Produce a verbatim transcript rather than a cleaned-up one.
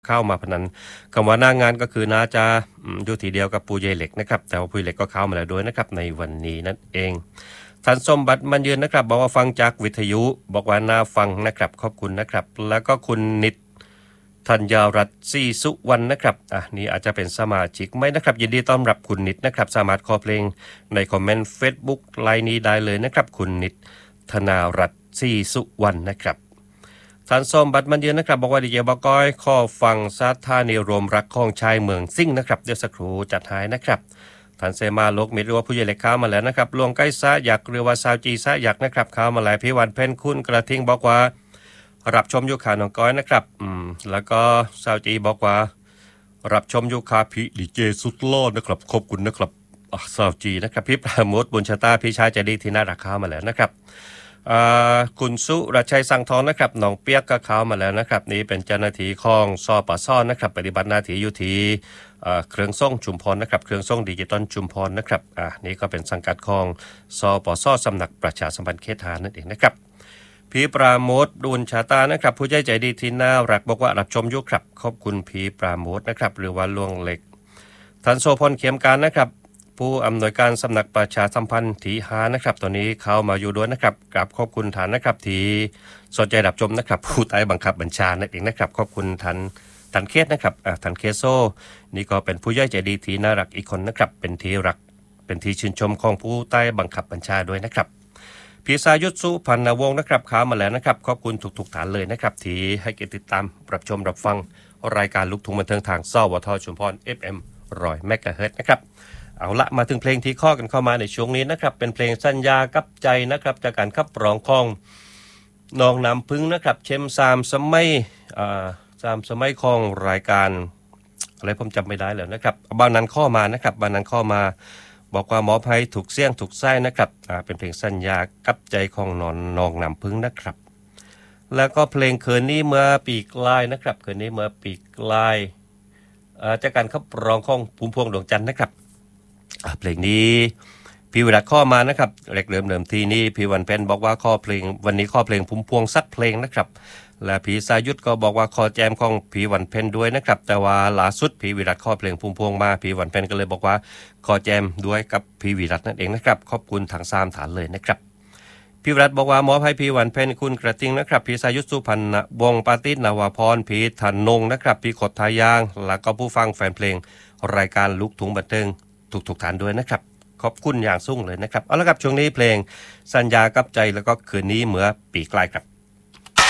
เข้ามาพนันคำว่าหน้างานก็คือน่าจะอยู่ทีเดียวกับปูเยเหล็กนะครับแต่ว่าปูเยเหล็กก็เข้ามาแล้วด้วยนะครับในวันนี้นั่นเองท่านสมบัติมันยืนนะครับบอกว่าฟังจากวิทยุบอกว่าน่าฟังนะครับขอบคุณนะครับแล้วก็คุณนิดธัญรัตน์ศรีสุวรรณนะครับอ่ะนี่อาจจะเป็นสมาชิกไหมนะครับยินดีต้อนรับคุณนิดนะครับสามารถขอเพลงในคอมเมนต์ Facebook ไลน์นี้ได้เลยนะครับคุณนิดธนารัตน์ศรีสุวรรณนะครับท่านสมบัติมันยืนนะครับบอกว่าดีเจบก้อยข้อฟังซาธานิรมรักของชายเมืองซิ่งนะครับเดี๋ยวสักครู่จัดหายนะครับท่านเซมาโลกมิตรหรือว่าผู้ใหญ่เล็กข้าวมาแล้วนะครับลวงใกล้ซะอยากหรือว่าซาวจีซะอยากนะครับข้าวมาแล้วพี่วันเพ่นคุณกระทิงบอกว่ารับชมยุคาน้องก้อยนะครับอืมแล้วก็ซาวจีบอกว่ารับชมยุคาพี่ดีเจสุดล่อนะครับขอบคุณนะครับซาวจีนะครับพี่ประโมทบุญชะตาพี่ชายใจดีที่น่ารักข้าวมาแล้วนะครับคุณสุรชัยสังทองนะครับน้องเปียกก็เข้ามาแล้วนะครับนี่เป็นเจ้าหน้าที่ของสปสนะครับปฏิบัติหน้าที่อยู่ที่เครื่องส่งชุมพรนะครับเครื่องส่งดิจิตอลชุมพรนะครับอ่านี่ก็เป็นสังกัดของสปสสำนักประชาสัมพันธ์เขตหานั่นเองนะครับพี่ปราโมทดุลชาตานะครับผู้ใจใจดีที่น่ารักบอกว่ารับชมอยู่ครับขอบคุณพี่ปราโมทนะครับหรือว่าลวงเล็กท่านโสพลเขียมการนะครับผู้อำนวยการสำนักประชาสัมพันธ์ที่หานะครับตอนนี้เข้ามาอยู่ด้วยนะครับกราบขอบคุณฐานนะครับที่สนใจรับชมนะครับผู้ใต้บังคับบัญชานั่นเองนะครับขอบคุณท่านท่านเคสนะครับอ่าท่านเคสโซนี่ก็เป็นผู้ย่อยใจดีที่น่ารักอีกคนนะครับเป็นที่รักเป็นที่ชื่นชมของผู้ใต้บังคับบัญชาด้วยนะครับพี่สายุทธสุพันนวงศ์นะครับเข้ามาแล้วนะครับขอบคุณทุกๆฐานเลยนะครับที่ให้เกียรติติดตามรับชมรับฟังรายการลูกทุ่งบันเทิงทางสวทชุมพร เอฟ เอ็ม หนึ่งร้อย เมกะเฮิรตซ์นะครับเอาละมาถึงเพลงที่ข้อกันเข้ามาในช่วงนี้นะครับเป็นเพลงสัญญากับใจนะครับจากการขับร้องของน้องน้ำพึ่งนะครับเชมสามสมัยอ่าสามสมัยของรายการอะไรผมจำไม่ได้แล้วนะครับบางนั้นข้อมานะครับบางนั้นข้อมาบอกว่าหมอภัยถูกเสี่ยงถูกไส้นะครับอ่าเป็นเพลงสัญญากับใจของนอนน้องน้ำพึ่งนะครับแล้วก็เพลงคืนนี้เมื่อปีกลายนะครับคืนนี้เมื่อปีกลายอ่าจากการขับร้องของภูมิพวงดวงจันทร์นะครับเพลงนี้พี่วิรัตข้อมานะครับเล็กเริ่มเดิมทีนี้พี่วันเพ็ญบอกว่าข้อเพลงวันนี้ข้อเพลงพุ่มพวงสักเพลงนะครับและพี่สายุทธก็บอกว่าข้อแจมของพี่วันเพ็ญด้วยนะครับแต่ว่าล่าสุดพี่วิรัตข้อเพลงพุ่มพวงมาพี่วันเพ็ญก็เลยบอกว่าข้อแจมด้วยกับพี่วิรัตนั่นเองนะครับขอบคุณทางสามฐานเลยนะครับพี่วิรัตบอกว่าหมอภัยพี่วันเพ็ญคุณกระทิงนะครับพี่สายุทธสุพรรณวงศ์ปาตินาวาพรพี่ธนงนะครับพี่ขดทายางแล้วก็ผู้ฟังแฟนเพลงรายการลูกทุ่งบันเทิงทุกๆฐานด้วยนะครับขอบคุณอย่างสูงเลยนะครับเอาละครับช่วงนี้เพลงสัญญากับใจแล้วก็คืนนี้เมื่อปีกลายครับ